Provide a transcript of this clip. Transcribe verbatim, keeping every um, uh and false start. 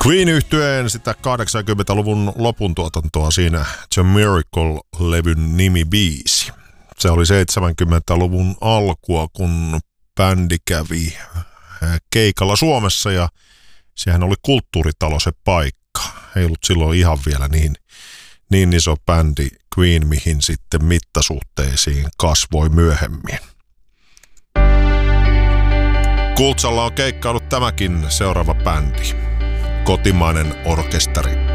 Queen-yhtyeen sitä kahdeksankymmentäluvun lopun tuotantoa siinä The Miracle-levyn nimibiisi. Se oli seitsemänkymmentäluvun alkua, kun bändi kävi keikalla Suomessa ja sehän oli kulttuuritalo se paikka. Ei ollut silloin ihan vielä niin, niin iso bändi Queen, mihin sitten mittasuhteisiin kasvoi myöhemmin. Kultsalla on keikkaillut tämäkin seuraava bändi. Kotimainen orkesteri.